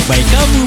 baik kamu.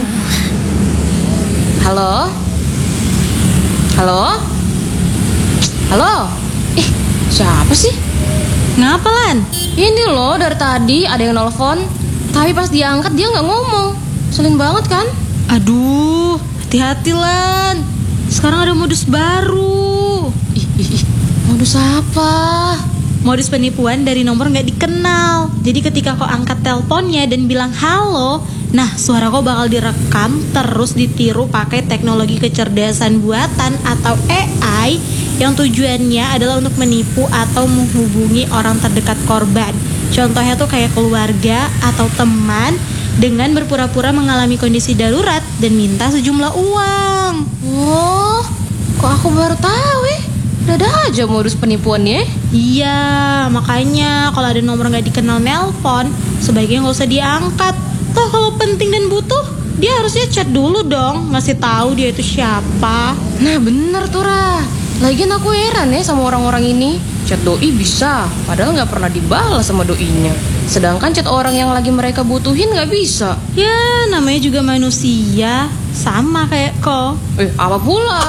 Halo? Halo? Halo? Siapa sih? Ngapa, Lan? Ini loh, dari tadi ada yang nelfon, tapi pas diangkat dia nggak ngomong. Selin banget kan? Aduh, hati-hati, Lan. Sekarang ada modus baru. Modus apa? Modus penipuan dari nomor nggak dikenal. Jadi ketika kau angkat teleponnya dan bilang halo, nah suara kau bakal direkam terus ditiru pakai teknologi kecerdasan buatan atau AI yang tujuannya adalah untuk menipu atau menghubungi orang terdekat korban. Contohnya tuh kayak keluarga atau teman dengan berpura-pura mengalami kondisi darurat dan minta sejumlah uang. Oh, kok aku baru tahu ya? Ada aja modus penipuannya. Iya, makanya kalau ada nomor nggak dikenal nelpon, sebaiknya nggak usah diangkat. Toh kalau penting dan butuh, dia harusnya chat dulu dong, ngasih tahu dia itu siapa. Nah bener tuh Ra. Lagian aku heran ya sama orang-orang ini. Chat doi bisa, padahal nggak pernah dibalas sama doinya. Sedangkan chat orang yang lagi mereka butuhin nggak bisa. Ya, namanya juga manusia, sama kayak kau. Apa pula?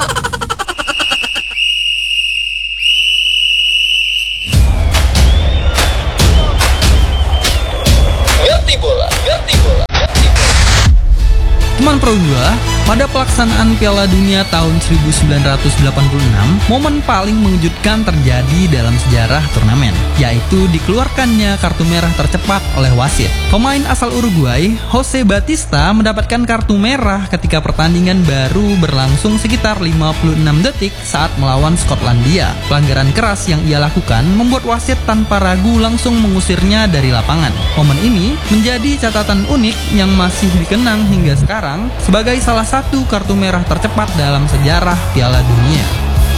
Teman Pro 2, pada pelaksanaan Piala Dunia tahun 1986, momen paling mengejutkan terjadi dalam sejarah turnamen, yaitu dikeluarkannya kartu merah tercepat oleh wasit. Pemain asal Uruguay, Jose Batista, mendapatkan kartu merah ketika pertandingan baru berlangsung sekitar 56 detik saat melawan Skotlandia. Pelanggaran keras yang ia lakukan membuat wasit tanpa ragu langsung mengusirnya dari lapangan. Momen ini menjadi catatan unik yang masih dikenang hingga sekarang sebagai salah satu kartu merah tercepat dalam sejarah Piala Dunia.